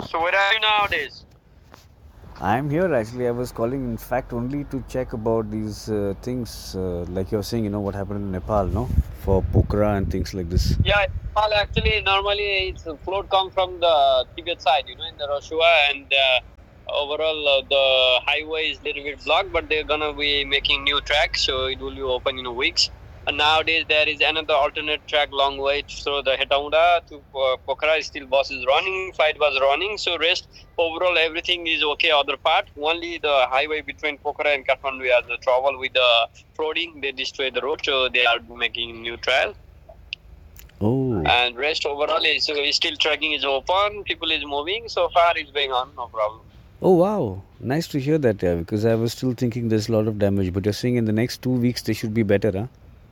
So where are you nowadays? I'm here actually. I was calling, in fact, only to check about these things, like you're saying, what happened in Nepal, no? For Pokhara and things like this. Yeah, Nepal actually normally it's a float come from the Tibet side, in the Roshua, and overall the highway is little bit blocked, but they're gonna be making new track, so it will be open in weeks. And nowadays there is another alternate track long way so the Hetaunda to Pokhara still bus is running, flight was running, so rest overall everything is okay. Other part only the highway between Pokhara and Kathmandu has the trouble with the flooding. They destroy the road, so they are making new trail. Oh. And rest overall is still tracking is open. People is moving. So far it's going on, no problem. Oh, wow. Nice to hear that, yeah, because I was still thinking there's a lot of damage. But you're saying in the next 2 weeks they should be better, huh?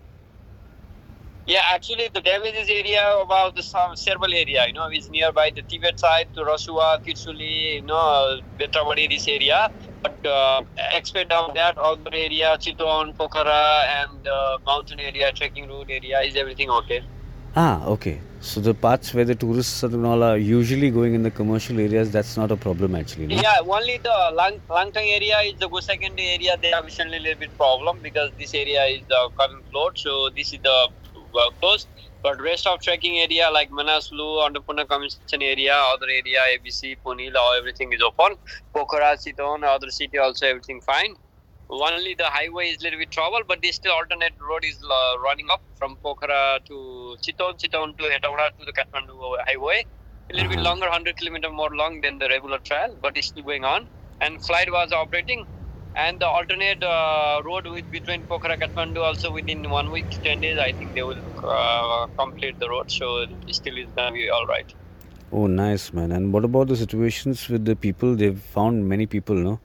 Yeah, actually the damages area about the Serbal area, is nearby the Tibet side to Rasua, Kitsuli, Betawadi, this area. But expect down that other area, Chiton, Pokhara, and mountain area, trekking route area, is everything okay? Ah, okay. So the parts where the tourists and all are usually going in the commercial areas, that's not a problem actually, no? Yeah, only the Langtang area is the second area. They have recently a little bit problem because this area is the coming float, so this is the closed. But rest of trekking area like Manaslu, Annapurna Commission area, other area, ABC, Punila, everything is open. Pokhara, Chiton, other city also everything fine. Only the highway is a little bit trouble, but this still alternate road is running up from Pokhara to Chiton, Chiton to Hetaura to the Kathmandu highway. A little bit longer, 100 kilometer more long than the regular trail, but it's still going on. And flight was operating. And the alternate road between Pokhara and Kathmandu also within 1 week to 10 days, I think they will complete the road. So it still is going to be all right. Oh, nice, man. And what about the situations with the people? They've found many people, no?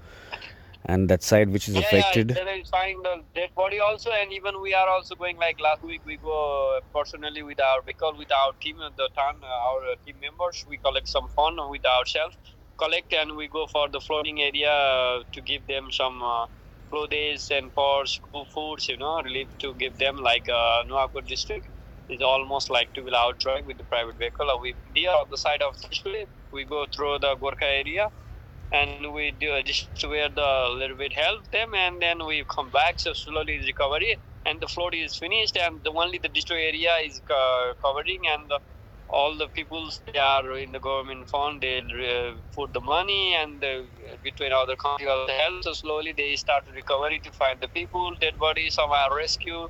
And that side which is affected. Yeah, they find the dead body also, and even we are also going like last week. We go personally with our vehicle, with our team, our team members. We collect some fund with ourselves, and we go for the floating area to give them some clothes and for school foods, relief to give them like Nuwakot district is almost like 2-hour drive with the private vehicle. We here on the side of Trishuli, we go through the Gorkha area. And we do just where the little bit help them, and then we come back. So slowly is recovery, and the float is finished, and only the destroy area is covering, and all the peoples they are in the government fund. They put the money, and between other countries also help. So slowly they start recovery to find the people, dead bodies, some are rescue.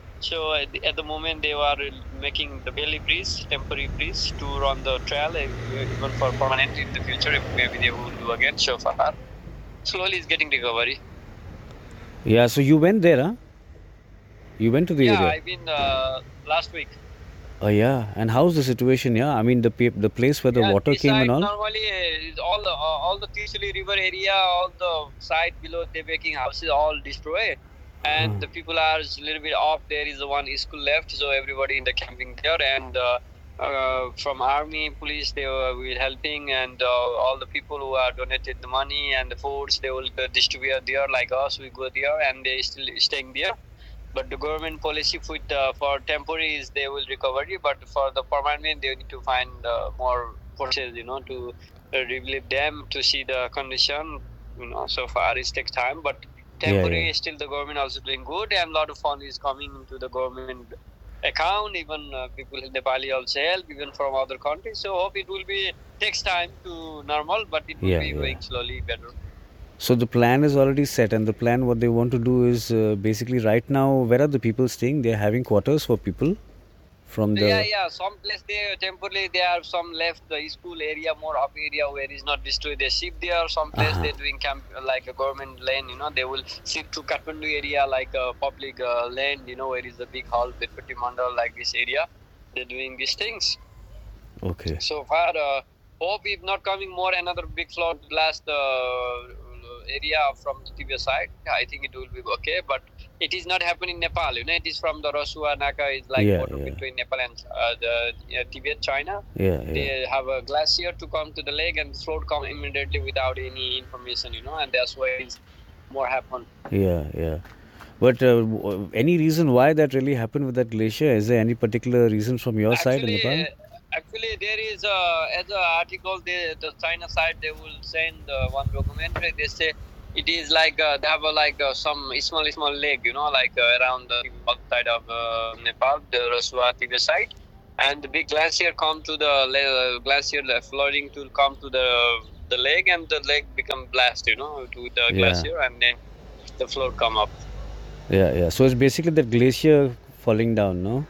So at the moment they were making the belly breeze, temporary breeze to run the trail, even for permanent in the future. Maybe they will do again. So far, slowly it's getting recovery. Yeah, so you went there, huh? You went to the area? Yeah, I've been last week. Oh yeah, and how's the situation? Yeah, I mean the place where the water came and all. Normally, all the Trishuli River area, all the side below the baking houses, all destroyed. And the people are a little bit off. There is one school left, so everybody in the camping there. And from army, police, they will helping, and all the people who are donated the money and the foods, they will distribute there. Like us, we go there, and they still staying there. But the government policy for temporary is they will recover it, but for the permanent, they need to find more forces, to relieve them to see the condition. So far it takes time, but temporary still the government also doing good, and a lot of fund is coming into the government account. Even people in Nepali also help, even from other countries. So hope it will be takes time to normal, but it will be going slowly better. So the plan is already set, and the plan what they want to do is basically right now. Where are the people staying? They are having quarters for people. From the some place they temporarily they are some left the school area more up area where is not destroyed. They shift there. Some place they're doing camp like a government land. They will shift to Kathmandu area like a public land. Where is the big hall, Bedpatti Mandal, like this area. They're doing these things. Okay. So far, hope if not coming more another big flood last area from the Tibet side. I think it will be okay, but it is not happening in Nepal. It is from the Rasua Naka is like border between Nepal and the Tibet, China. They have a glacier to come to the lake, and the flood come immediately without any information. And that's why it's more happen. Yeah. But any reason why that really happened with that glacier? Is there any particular reason from your side in Nepal? Actually, there is as an article, the China side they will send one documentary. They say it is like they have some small lake, like around the outside of Nepal, the Rasua Tibet side, and the big glacier come to the glacier flooding to come to the lake, and the lake become blast, to the Yeah. glacier, and then the flood come up. Yeah. So it's basically that glacier falling down, no?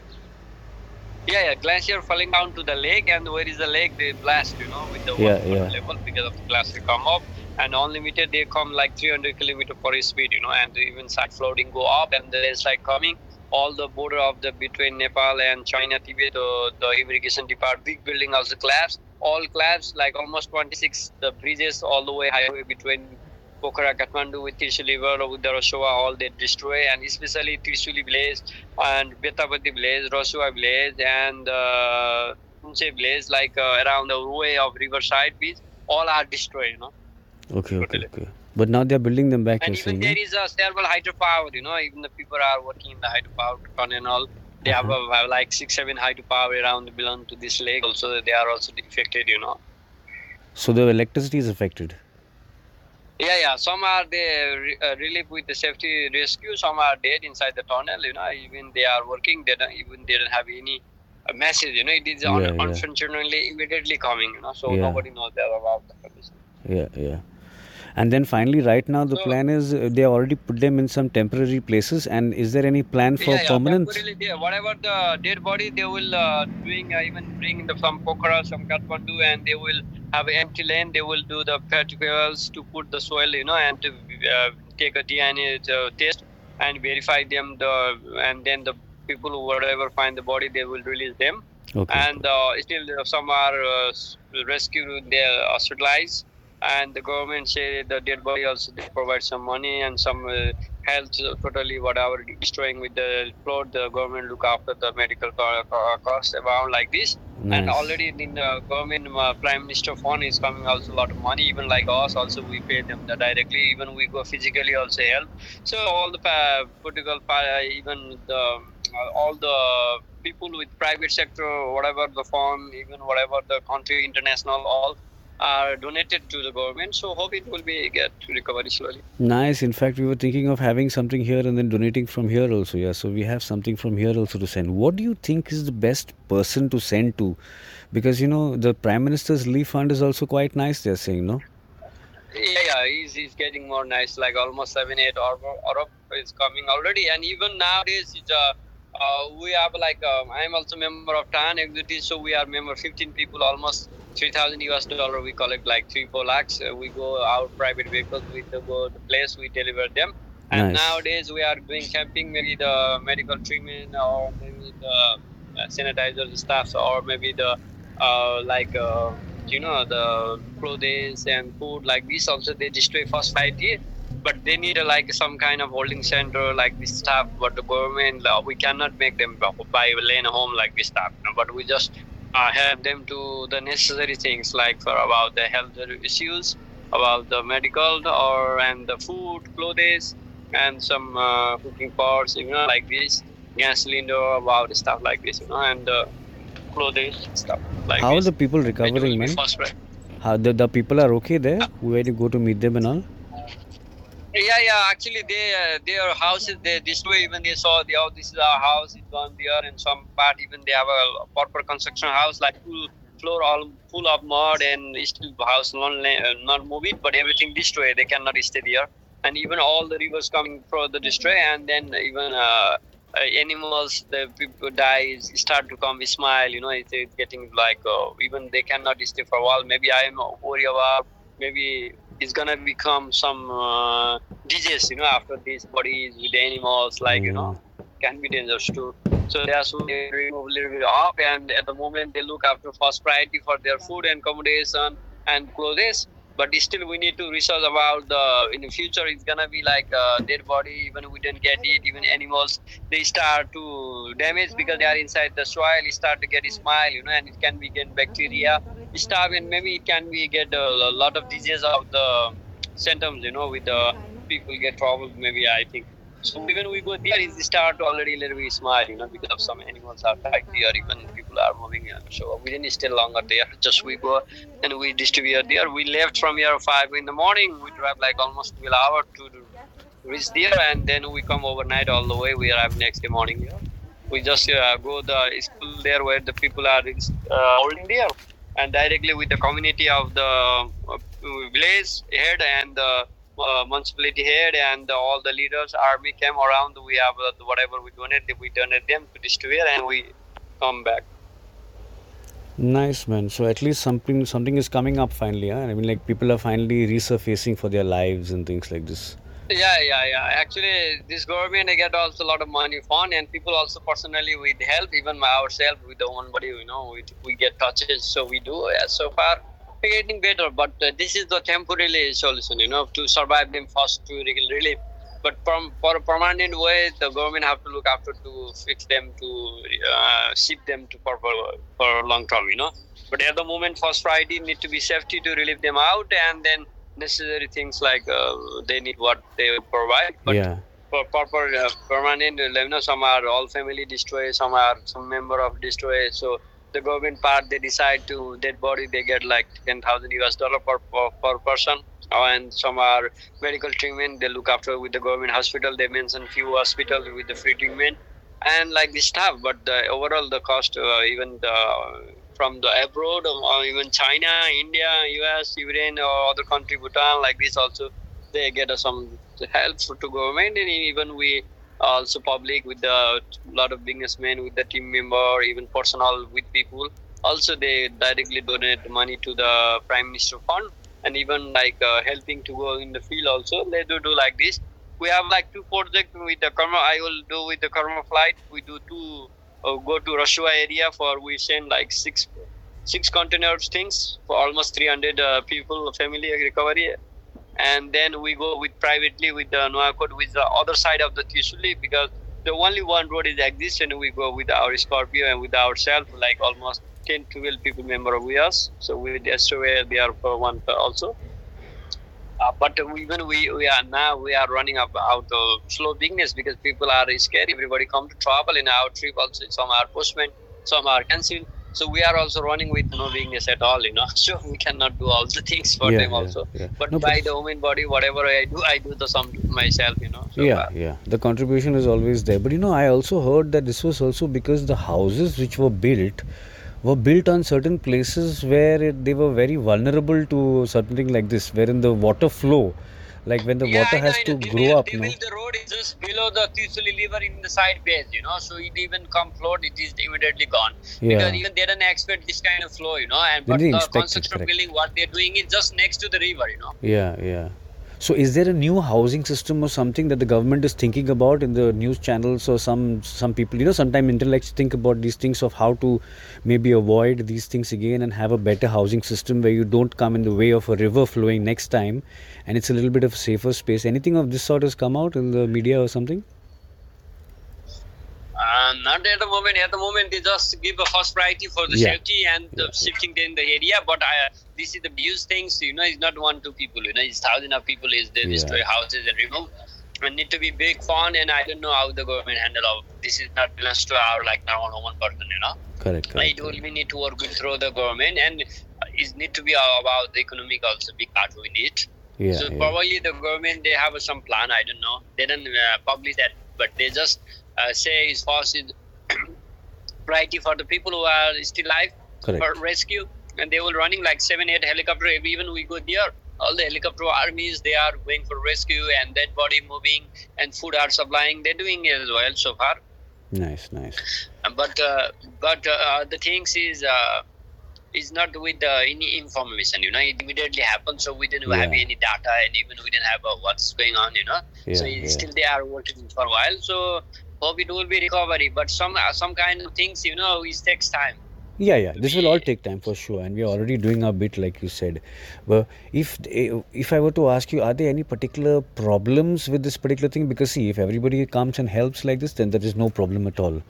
Yeah, glacier falling down to the lake, and where is the lake? They blast, with the Yeah, water yeah. level because of the glacier come up, and unlimited they come like 300 kilometer per speed, and even start floating go up, and the landslide coming. All the border of the between Nepal and China, Tibet, the irrigation department, big building also collapsed. All collapsed, like almost 26 the bridges all the way highway between Pokhara, Kathmandu with Trishuli River, with the Rasua, all they destroy, and especially Trishuli village and Betapati village, Rasua village, and Tunche village, like around the way of riverside beach, all are destroyed, Okay. totally. But now they're building them back, And you're even saying, there no? is a several hydropower, even the people are working in the hydropower plant and all. They have like 6-7 hydropower around belong to this lake. Also, they are also affected, So the electricity is affected. Yeah. Some are they relief with the safety rescue. Some are dead inside the tunnel. Even they are working. They don't have any message. It is Yeah. unfortunately immediately coming. So Yeah. nobody knows about the condition. Yeah. And then finally, right now, the So- plan is they already put them in some temporary places. And is there any plan for permanent? Temporarily whatever the dead body they will doing even bring some Pokhara, some Kathmandu, and they will have empty land. They will do the particles to put the soil, and to take a DNA test and verify them. And then the people who whatever find the body, they will release them. Okay. And still some are rescued, they are hospitalized. And the government say the dead body also they provide some money and some health totally whatever destroying with the flood. The government look after the medical cost around like this. And Nice. already in the government prime minister fund is coming also a lot of money. Even like us also we pay them directly. Even we go physically also help. So all the political even the all the people with private sector, whatever the fund, even whatever the country international, all are donated to the government. So hope it will be get recovery slowly. Nice. In fact, we were thinking of having something here and then donating from here also. Yeah. So we have something from here also to send. What do you think is the best person to send to? Because the Prime Minister's Relief Fund is also quite nice. They're saying, no. Yeah, he's getting more nice. Like almost 7-8 Arab is coming already, and even nowadays it's we have like I'm also member of TAN executive, so we are member 15 people, almost $3,000 we collect like 3-4 lakhs. We go our private vehicles, we go the place, we deliver them. And Nice. nowadays we are doing camping, maybe the medical treatment or maybe the sanitizer stuff, or maybe the the clothes and food like this. Also they destroy phosphate here, but they need like some kind of holding center like this stuff. But the government we cannot make them buy land home like this stuff, but we just help them to the necessary things like for about the health issues, about the medical and the food, clothes, and some cooking pots, like this, gas cylinder, about stuff like this, and clothes stuff like How are this. the people It will recovering, be man? phosphate. How the people are okay there? Where you go to meet them and all? Yeah. Actually, their houses they destroy. Even they saw this is our house. It's gone there, and some part even they have a proper construction house like full floor all full of mud and still house not moving, but everything destroyed. They cannot stay there, and even all the rivers coming from the destroy, and then even animals, the people die, start to come smile. It's getting like even they cannot stay for a while. Maybe I am worried about maybe it's gonna become some disease, after these bodies with animals, like can be dangerous too. So that's why they remove a little bit off, and at the moment they look after first priority for their food and accommodation and clothes. But still, we need to research about in the future. It's gonna be like dead body. Even we don't get it. Even animals, they start to damage because they are inside the soil. It start to get a smile, and it can be get bacteria. Start and maybe it can be get a lot of disease of the symptoms. With the people get trouble. Maybe I think So when we go there, he start already a little bit smile, because of some animals are died there, even people are moving. So we didn't stay longer there. Just we go and we distribute there. We left from here 5 in the morning. We drive like almost 12 hours to reach there, and then we come overnight all the way. We arrive next day morning here. We just go the school there where the people are holding there, and directly with the community of the village head and the municipality head and all the leaders, army came around. We have whatever we donate them to distribute, and we come back. Nice, man. So at least something is coming up finally. Huh? I mean, like people are finally resurfacing for their lives and things like this. Yeah. Actually, this government they get also a lot of money fund, and people also personally with help, even ourselves with the one body, we get touches, so we do. Yeah, so far we're getting better, but this is the temporary solution, to survive them first to relieve. But for a permanent way, the government have to look after to fix them, to ship them to for long term, But at the moment, first priority need to be safety to relieve them out, and then necessary things like they need what they provide. But Yeah. for proper permanent, some are all family destroyed, some are some member of destroyed. So the government part they decide to dead body they get like $10,000 per person, and some are medical treatment they look after with the government hospital. They mention few hospitals with the free treatment and like this stuff. But the overall the cost even from the abroad or even China, India, US, Ukraine or other country, Bhutan, like this also they get some help to government, and even we also public with the lot of businessmen with the team member, even personal with people. Also they directly donate money to the Prime Minister Fund, and even like helping to go in the field also. They do like this. We have like two projects with the Karma. I will do with the Karma flight. We do two go to Russia area for we send like six containers things for almost 300 people family recovery, and then we go with privately with the Nuakot with the other side of the Tisuli, because the only one road is exists, and we go with our Scorpio and with ourselves like almost 10-12 people member with us. So we destroy there for one also. But even we are running out of slow business because people are scared. Everybody come to travel in our trip also. Some are postponed, some are cancelled. So we are also running with no business at all, So we cannot do all the things for them also. Yeah. But No, by the human body, whatever I do the some myself, So yeah. The contribution is always there. But I also heard that this was also because the houses which were built on certain places where they were very vulnerable to something like this, wherein the water flow, like when the water has to grow up, The road is just below the Tisuli river in the side base, So it even come flood, it is immediately gone. Yeah. Because even they don't expect this kind of flow, And Then but they the inspect it, construction correct. building, what they're doing is just next to the river, Yeah. So is there a new housing system or something that the government is thinking about in the news channels, or some people, sometimes intellects think about these things of how to maybe avoid these things again and have a better housing system where you don't come in the way of a river flowing next time, and it's a little bit of a safer space. Anything of this sort has come out in the media or something? Not at the moment. At the moment, they just give a first priority for the safety and the shifting in the area. But this is the huge things. It's not 1-2 people. It's thousands of people. They destroy houses and remove. It need to be big fund, and I don't know how the government handle of this. Is not belongs to our like now one person. Correct. It will be need to work with through the government, and it need to be about the economic also big part we need. So probably the government they have some plan. I don't know. They don't publish that, but they just say is first is priority for the people who are still alive for rescue, and they will running like 7-8 helicopter. Even we go there, all the helicopter armies they are going for rescue and dead body moving and food are supplying. They're doing it as well so far. Nice. But the things is not with any information. It immediately happens, so we didn't have any data, and even we didn't have what's going on. So still they are working for a while. So hope it will be recovery, but some kind of things, it takes time. Yeah. This will all take time for sure, and we are already doing our bit, like you said. But if I were to ask you, are there any particular problems with this particular thing? Because see, if everybody comes and helps like this, then there is no problem at all.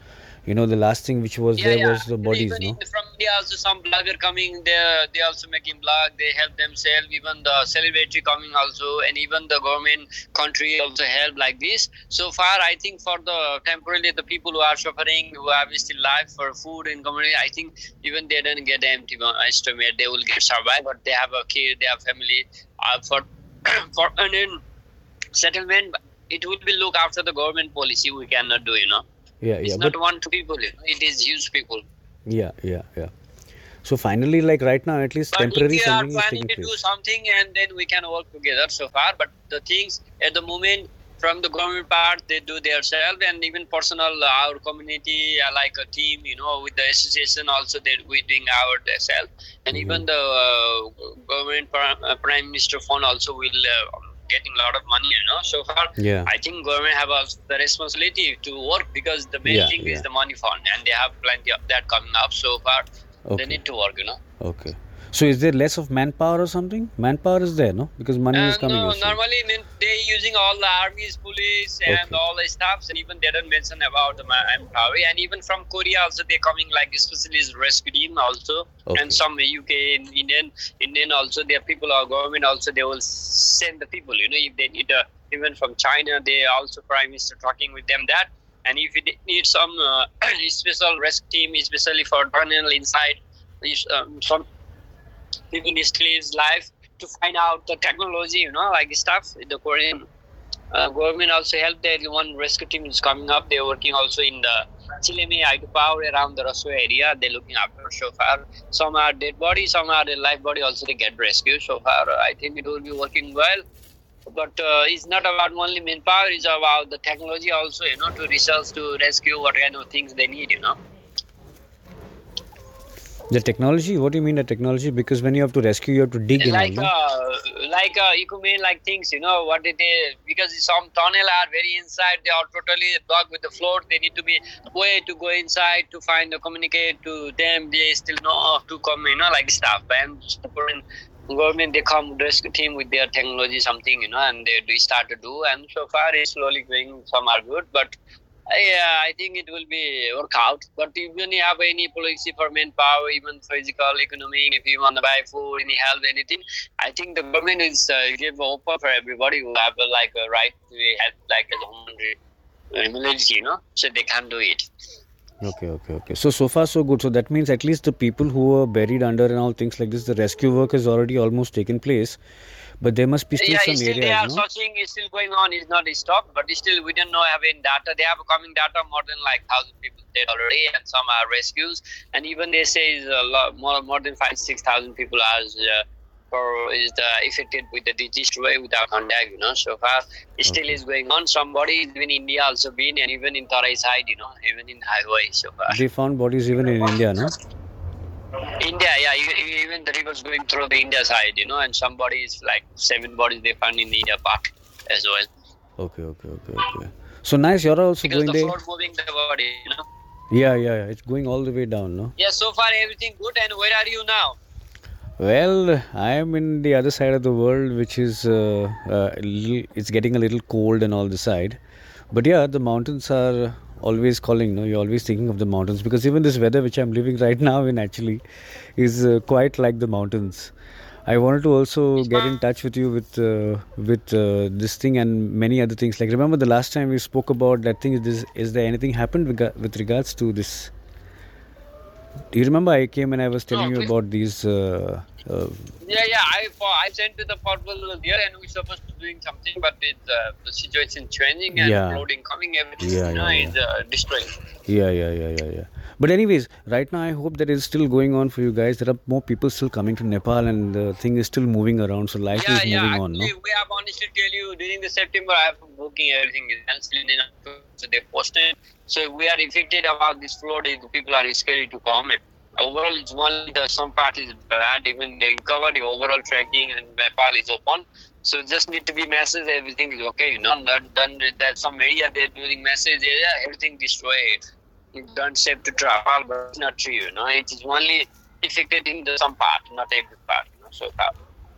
The last thing which was Yeah, there yeah. was the bodies, Even no? from India, also some blogger coming there. They also making blog. They help themselves. Even the celebrity coming also, and even the government country also help like this. So far, I think for the temporarily the people who are suffering, who are still alive for food and community, I think even they don't get empty estimate. They will get survive, but they have a kid, they have family. For for and then settlement, it will be look after the government policy. We cannot do, Yeah, It's yeah, not but one two people. It is huge people. yeah, yeah, yeah. So finally, like right now, at least But if temporary you are something is planning taking to do place. something, and then we can work together so far. But the things at the moment from the government part, they do themselves, and even personal, our community, like a team, with the association also, we doing our themselves. And even the government prime minister fund also will getting a lot of money, So far, Yeah, I think government have also the responsibility to work, because the main yeah, thing is yeah. the money fund, and they have plenty of that coming up so far. They Okay, need to work, okay. So is there less of manpower or something? Manpower is there, no? Because money is coming, No, you're saying. normally they using all the armies, police, and Okay, all the stuffs, and even they don't mention about the manpower. And even from Korea also they coming like especially rescue team also, and okay, some UK and Indian also. Their people or government also, they will send the people. If they need even from China, they also prime minister talking with them that. And if they need some special rescue team, especially for tunnel inside, some people still is life to find out the technology, like stuff. The Korean government also helped. There one rescue team is coming up. They're working also in the Chileme Power around the Rosso area. They're looking after so far. Some are dead body, some are the live body. Also, they get rescued so far. I think it will be working well. But it's not about only manpower. It's about the technology also. To research, to rescue, what kind of things they need. the technology. What do you mean the technology? Because when you have to rescue, you have to dig and all, like no? equipment, like things, what it is, because some tunnel are very inside, they are totally blocked with the floor. They need to be way to go inside to find the communicate to them. They still know to come, like stuff. And the government, they come rescue team with their technology something, and they start to do. And so far it's slowly going. Some are good, but yeah, I think it will be work out. But even you have any policy for manpower, even physical, economic, if you want to buy food, any help, anything, I think the government is give open for everybody who have like a right to help, like as a human emergency, so they can do it. Okay, okay, okay. So far so good. So that means at least the people who are buried under and all things like this, the rescue work has already almost taken place. But there must be still Yeah, some still they areas, are no? searching. It's still going on. It's not stopped, but still we don't know having data. They have coming data more than like 1,000 people dead already, and some are rescues. And even they say is a lot more than 5,000-6,000 people are is affected with the disease way without contact. So far it still is going on. Somebody even in India also been, and even in Tarai side, even in highway so far. They found bodies even in India, no? India, yeah, even the rivers going through the India side, and some bodies, like 7 bodies they found in the India part as well. Okay, okay, okay, okay. So nice, you're also Because going the there. flood moving the body, Yeah, yeah, yeah. It's going all the way down, no? Yeah, so far everything good. And where are you now? Well, I am in the other side of the world, which is it's getting a little cold and all the side. But yeah, the mountains are always calling. No, you're always thinking of the mountains because even this weather, which I'm living right now in, actually, is quite like the mountains. I wanted to also It's get in touch with you with this thing and many other things. Like remember the last time we spoke about that thing. Is there anything happened with regards to this? Do you remember I came and I was telling you about these? Yeah. I sent to the portal there, and we're supposed to doing something, but the situation changing and flooding coming, everything is destroying. Yeah. But anyways, right now I hope that it's still going on for you guys. There are more people still coming to Nepal, and the thing is still moving around. So life is moving on, no? We have honestly tell you during the September, I have booking everything is cancelled. So they posted. So we are affected about this flood. People are scared to come. Overall, it's only some part is bad. Even they cover the overall tracking, and Nepal is open. So just need to be message. Everything is okay. Done. That some area they're doing message area. Everything destroyed. It's done safe to travel, but it's not true. It is only affected in some part, not every part. So far.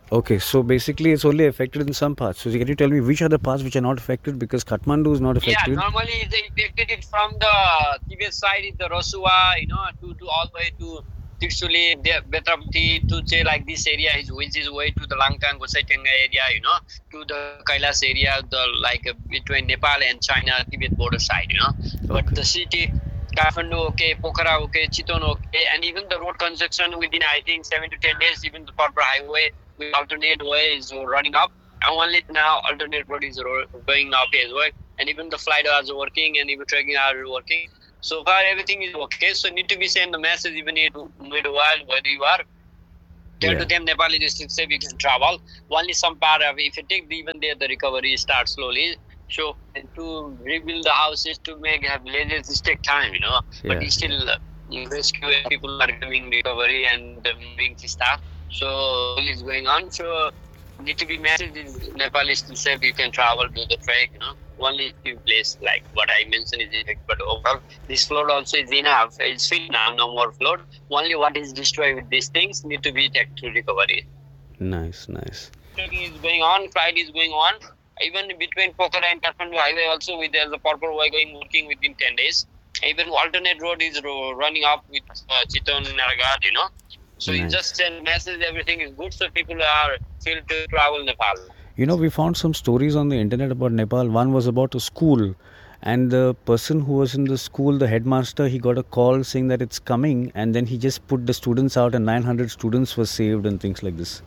Okay, so basically it's only affected in some parts. So can you tell me which are the parts which are not affected? Because Kathmandu is not Yeah, affected. normally it's infected it from the Tibet side, is the Rosua, to all the way to Tirshuli, Betrapati, to say like this area is which is way to the Langtang, Gosai Tengai area, to the Kailas area, the between Nepal and China, Tibet border side, But Okay. the city, Kathmandu, okay, Pokhara, okay, Chiton, okay, and even the road construction within, I think, 7 to 10 days, even the Parpar Highway with alternate way is running up. And only now alternate road is going up as well. And even the flight are working and even tracking are working. So far everything is okay. So need to be send the message even to mid-world whether you are. Tell to them Nepali district say we can travel. Only some part of if you take even there the recovery starts slowly. So and to rebuild the houses to have villages it take time, But still rescue people are doing recovery and moving stuff. So it's going on. So need to be messaged in Nepal is to say you can travel to the trek, Only few places like what I mentioned is effect, but overall this flood also is enough. It's free now, no more flood. Only what is destroyed with these things need to be taken to recovery. Nice. Trekking is going on, flight is going on. Even between Pokhara and Kathmandu highway also there's a purple way working within 10 days. Even alternate road is running up with Chiton Naragat, So you just send message, everything is good, so people are feel to travel Nepal. We found some stories on the internet about Nepal. One was about a school, and the person who was in the school, the headmaster, he got a call saying that it's coming, and then he just put the students out, and 900 students were saved and things like this.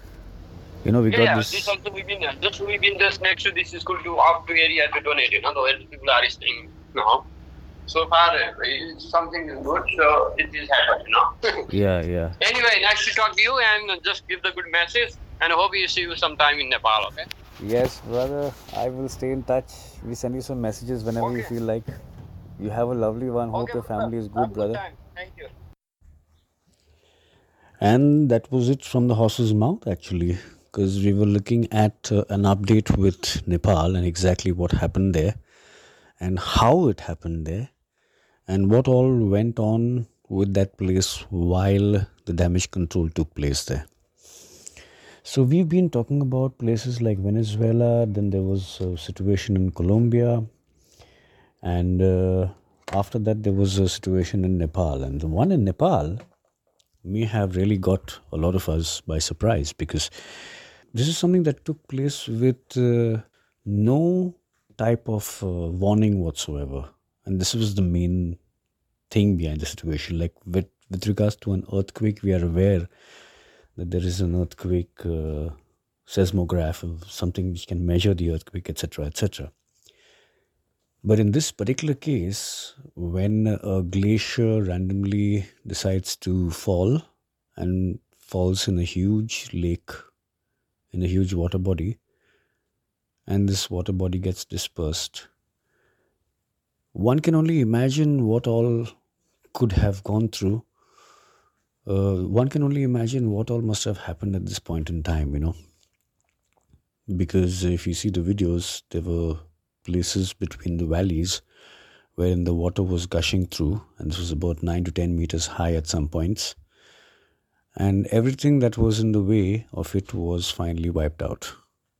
We got this. This also we've been just next to this school to up to area to donate, where people are staying now. So far, something is good, so it is happening, Yeah. Anyway, nice to talk to you and just give the good message. And I hope you see you sometime in Nepal, okay? Yes, brother. I will stay in touch. We send you some messages whenever you feel like. You have a lovely one. Hope your family is good, brother. Thank you. And that was it from the horse's mouth, actually, because we were looking at an update with Nepal and exactly what happened there and how it happened there and what all went on with that place while the damage control took place there. So we've been talking about places like Venezuela, then there was a situation in Colombia, and after that there was a situation in Nepal. And the one in Nepal may have really got a lot of us by surprise, because this is something that took place with no type of warning whatsoever. And this was the main thing behind the situation. Like with regards to an earthquake, we are aware that there is an earthquake seismograph, something which can measure the earthquake, etc., etc. But in this particular case, when a glacier randomly decides to fall and falls in a huge lake, in a huge water body, and this water body gets dispersed, one can only imagine what all could have gone through. One can only imagine what all must have happened at this point in time, because if you see the videos, there were places between the valleys wherein the water was gushing through, and this was about 9 to 10 meters high at some points, and everything that was in the way of it was finally wiped out.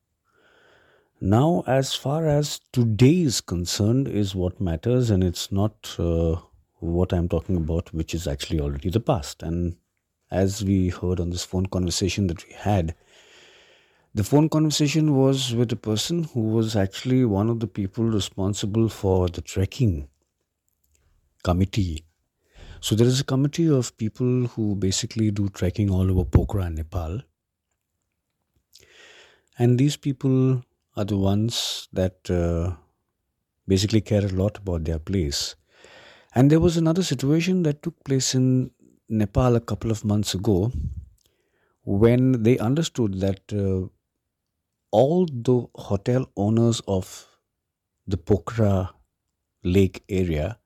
Now, as far as today is concerned, is what matters, and it's not what I'm talking about, which is actually already the past. And as we heard on this phone conversation that we had, the phone conversation was with a person who was actually one of the people responsible for the trekking committee. So there is a committee of people who basically do trekking all over Pokhara and Nepal. And these people are the ones that basically care a lot about their place. And there was another situation that took place in Nepal a couple of months ago when they understood that all the hotel owners of the Pokhara lake area,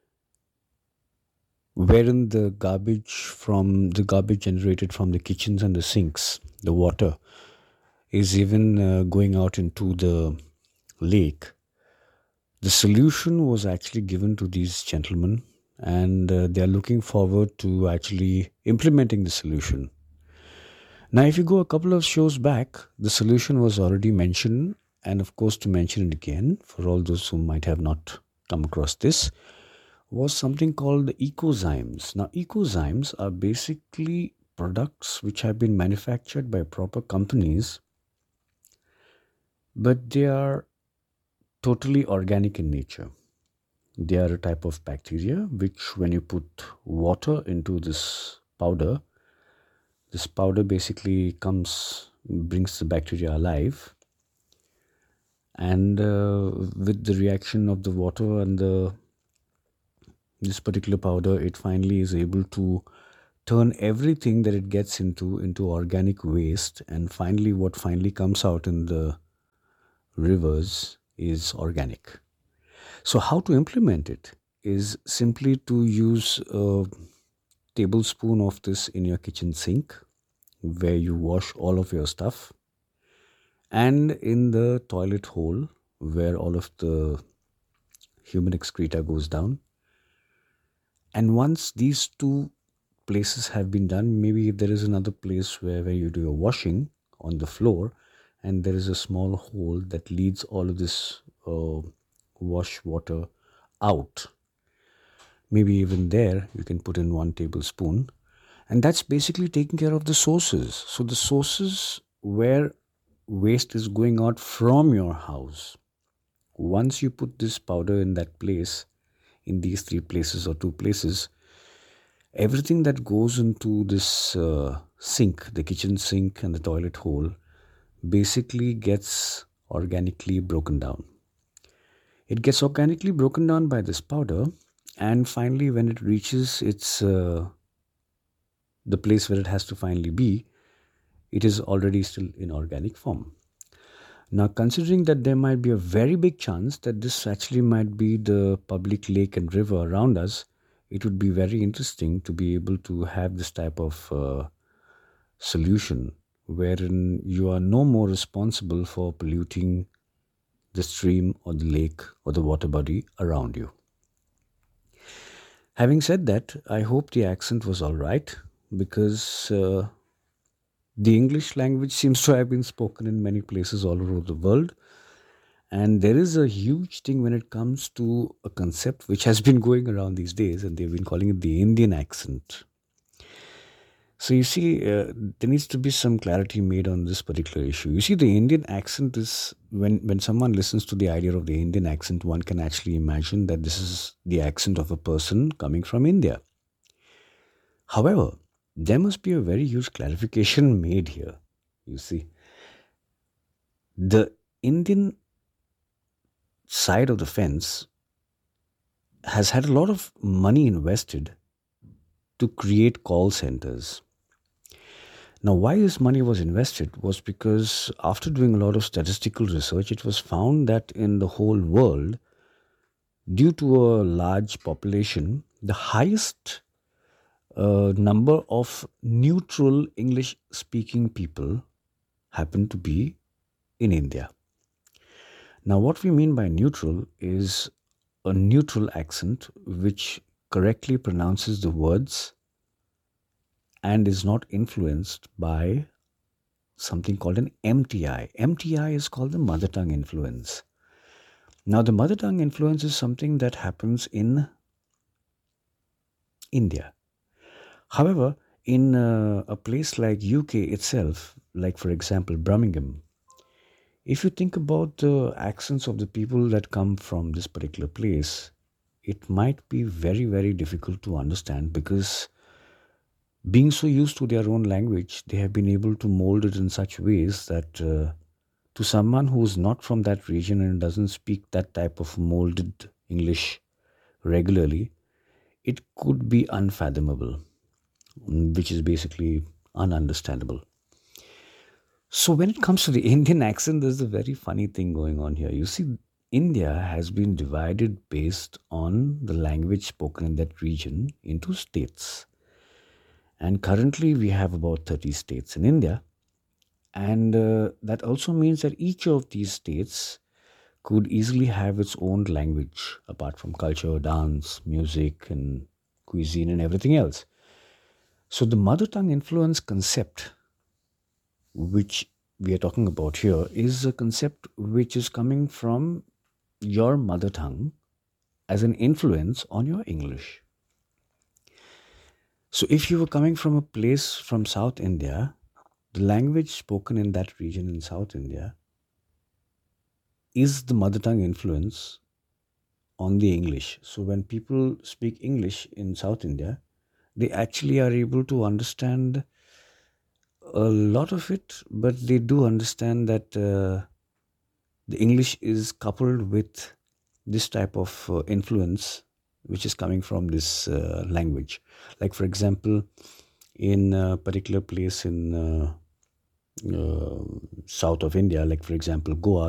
wherein the garbage generated from the kitchens and the sinks, the water, is even going out into the lake. The solution was actually given to these gentlemen, and they are looking forward to actually implementing the solution. Now, if you go a couple of shows back, the solution was already mentioned, and of course, to mention it again for all those who might have not come across this, was something called the ecozymes. Now, ecozymes are basically products which have been manufactured by proper companies, but they are totally organic in nature. They are a type of bacteria which, when you put water into this powder basically brings the bacteria alive, and with the reaction of the water and this particular powder, it finally is able to turn everything that it gets into organic waste, and finally what finally comes out in the rivers is organic. So how to implement it is simply to use a tablespoon of this in your kitchen sink where you wash all of your stuff, and in the toilet hole where all of the human excreta goes down. And once these two places have been done, maybe if there is another place where you do your washing on the floor, and there is a small hole that leads all of this wash water out, maybe even there you can put in 1 tablespoon, and that's basically taking care of the sources. So the sources where waste is going out from your house, once you put this powder in that place, in these 3 places or 2 places, everything that goes into this sink, the kitchen sink and the toilet hole, basically gets organically broken down. It gets organically broken down by this powder, and finally when it reaches its the place where it has to finally be, it is already still in organic form. Now, considering that there might be a very big chance that this actually might be the public lake and river around us, it would be very interesting to be able to have this type of solution wherein you are no more responsible for polluting the stream or the lake or the water body around you. Having said that, I hope the accent was all right, because the English language seems to have been spoken in many places all over the world. And there is a huge thing when it comes to a concept which has been going around these days, and they've been calling it the Indian accent. So you see, there needs to be some clarity made on this particular issue. You see, the Indian accent is, when someone listens to the idea of the Indian accent, one can actually imagine that this is the accent of a person coming from India. However, there must be a very huge clarification made here. You see, the Indian side of the fence has had a lot of money invested to create call centers. Now, why this money was invested was because after doing a lot of statistical research, it was found that in the whole world, due to a large population, the highest number of neutral English speaking people happen to be in India. Now, what we mean by neutral is a neutral accent which correctly pronounces the words and is not influenced by something called an MTI. MTI is called the mother tongue influence. Now, the mother tongue influence is something that happens in India. However, in a place like UK itself, like for example Birmingham, if you think about the accents of the people that come from this particular place, it might be very, very difficult to understand, because being so used to their own language, they have been able to mold it in such ways that to someone who is not from that region and doesn't speak that type of molded English regularly, it could be unfathomable, which is basically ununderstandable. So when it comes to the Indian accent, there's a very funny thing going on here. You see, India has been divided based on the language spoken in that region into states. And currently we have about 30 states in India. And that also means that each of these states could easily have its own language, apart from culture, dance, music, and cuisine, and everything else. So the mother tongue influence concept which we are talking about here is a concept which is coming from your mother tongue as an influence on your English. So, if you were coming from a place from South India, the language spoken in that region in South India is the mother tongue influence on the English. So, when people speak English in South India, they actually are able to understand a lot of it, but they do understand that the English is coupled with this type of influence which is coming from this language. Like, for example, in a particular place in south of India, like, for example, Goa,